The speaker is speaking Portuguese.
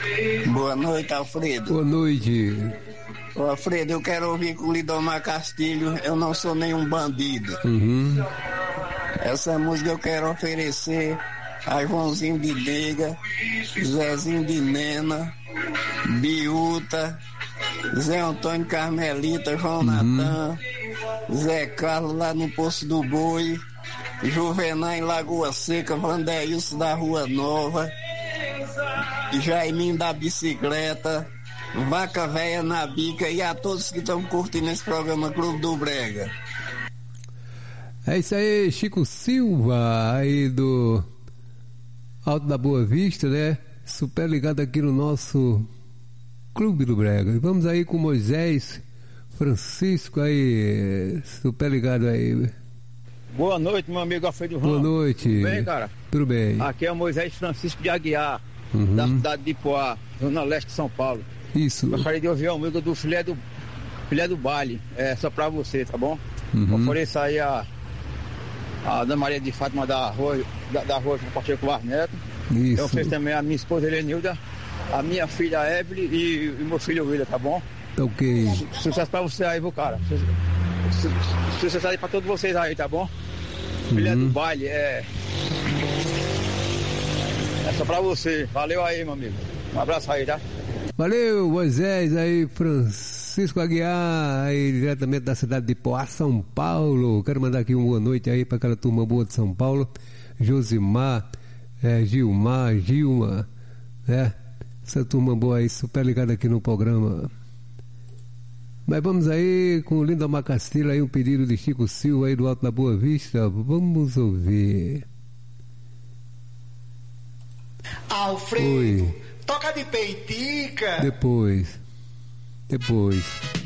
Boa noite, Alfredo. Boa noite. Ô, Alfredo, eu quero ouvir com o Lidomar Castilho, Eu Não Sou Nenhum Bandido. Essa música eu quero oferecer a Joãozinho de Dega, Zezinho de Nena, Biúta, Zé Antônio Carmelita, João Natan, Zé Carlos lá no Poço do Boi, Juvenal em Lagoa Seca, Vandeilson da Rua Nova, Jaiminho da Bicicleta, Vaca Véia na Bica e a todos que estão curtindo esse programa Clube do Brega. É isso aí, Chico Silva, aí do Alto da Boa Vista, né? Super ligado aqui no nosso Clube do Brega. E vamos aí com Moisés Francisco aí, super ligado aí. Boa noite, meu amigo Alfredo Ramos. Boa noite. Tudo bem, cara? Tudo bem. Aqui é o Moisés Francisco de Aguiar, da cidade de Ipoá, zona leste de São Paulo. Isso. Gostaria de ouvir a música do Filé do Baile, só pra você, tá bom? Ofereço aí a Ana Maria de Fátima da Rua João Pacheco Neto. Isso. Eu ofereço também a minha esposa Helenilda, a minha filha Evelyn e o meu filho William, tá bom? Tá ok. Sucesso pra você aí, viu, cara? Sucesso aí pra todos vocês aí, tá bom? Filé do Baile, é só pra você. Valeu aí, meu amigo. Um abraço aí, tá? Valeu, Moisés aí, Francisco Aguiar, aí diretamente da cidade de Poá, São Paulo. Quero mandar aqui uma boa noite aí para aquela turma boa de São Paulo. Josimar, Gilmar, Gilma, né? Essa turma boa aí, super ligada aqui no programa. Mas vamos aí com o Lindomar Castilho aí, um pedido de Chico Silva aí do Alto da Boa Vista. Vamos ouvir. Alfredo, Oi. toca de peitica. Depois.